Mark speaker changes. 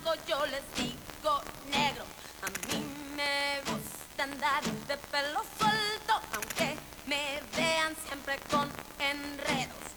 Speaker 1: blanco, yo les digo negro. A mí me gusta andar de pelo suelto, aunque me vean siempre con enredos.